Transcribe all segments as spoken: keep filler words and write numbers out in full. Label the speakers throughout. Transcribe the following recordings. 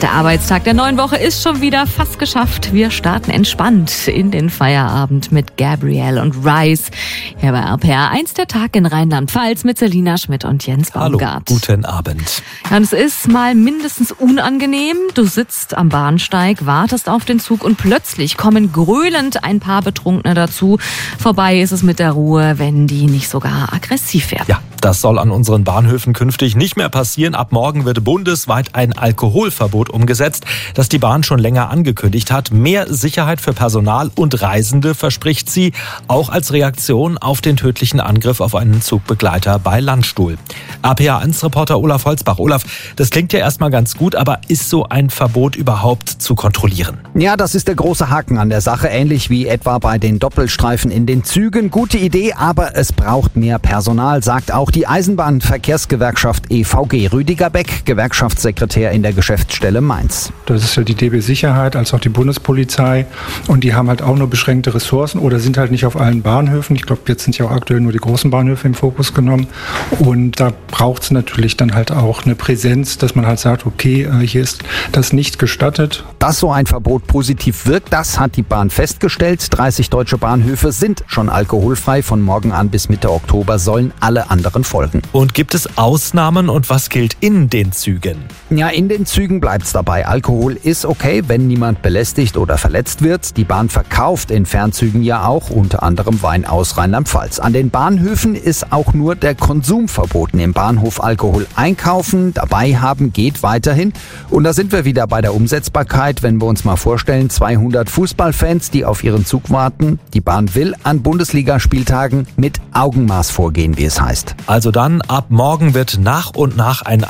Speaker 1: Der Arbeitstag der neuen Woche ist schon wieder fast geschafft. Wir starten entspannt in den Feierabend mit Gabrielle und Rise. Hier bei R P R eins, der Tag in Rheinland-Pfalz mit Selina Schmidt und Jens Baumgart.
Speaker 2: Hallo, guten Abend.
Speaker 1: Ja, und es ist mal mindestens unangenehm. Du sitzt am Bahnsteig, wartest auf den Zug und plötzlich kommen gröhlend ein paar Betrunkene dazu. Vorbei ist es mit der Ruhe, wenn die nicht sogar aggressiv werden.
Speaker 2: Ja, das soll an unseren Bahnhöfen künftig nicht mehr passieren. Ab morgen wird bundesweit ein Alkoholverbot umgesetzt, das die Bahn schon länger angekündigt hat. Mehr Sicherheit für Personal und Reisende verspricht sie, auch als Reaktion auf den tödlichen Angriff auf einen Zugbegleiter bei Landstuhl. R P R eins Reporter Olaf Holzbach. Olaf, das klingt ja erstmal ganz gut, aber ist so ein Verbot überhaupt zu kontrollieren?
Speaker 3: Ja, das ist der große Haken an der Sache, ähnlich wie etwa bei den Doppelstreifen in den Zügen. Gute Idee, aber es braucht mehr Personal, sagt auch die Eisenbahnverkehrsgewerkschaft E V G. Rüdiger Beck, Gewerkschaftssekretär in der Geschäftsstelle Mainz.
Speaker 4: Das ist ja die D B Sicherheit als auch die Bundespolizei und die haben halt auch nur beschränkte Ressourcen oder sind halt nicht auf allen Bahnhöfen. Ich glaube, jetzt sind ja auch aktuell nur die großen Bahnhöfe im Fokus genommen und da braucht es natürlich dann halt auch eine Präsenz, dass man halt sagt, okay, hier ist das nicht gestattet.
Speaker 3: Dass so ein Verbot positiv wirkt, das hat die Bahn festgestellt. dreißig deutsche Bahnhöfe sind schon alkoholfrei. Von morgen an bis Mitte Oktober sollen alle anderen folgen.
Speaker 2: Und gibt es Ausnahmen und was gilt in den Zügen?
Speaker 3: Ja, in den Zügen bleibt es dabei. Alkohol ist okay, wenn niemand belästigt oder verletzt wird. Die Bahn verkauft in Fernzügen ja auch unter anderem Wein aus Rheinland-Pfalz. An den Bahnhöfen ist auch nur der Konsum verboten. Im Bahnhof Alkohol einkaufen, dabei haben geht weiterhin. Und da sind wir wieder bei der Umsetzbarkeit, wenn wir uns mal vorstellen, zweihundert Fußballfans, die auf ihren Zug warten. Die Bahn will an Bundesligaspieltagen mit Augenmaß vorgehen, wie es heißt.
Speaker 2: Also dann, ab morgen wird nach und nach ein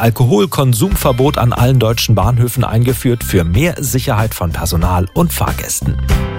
Speaker 2: Alkoholkonsumverbot an allen deutschen Bahnhöfen eingeführt für mehr Sicherheit von Personal und Fahrgästen.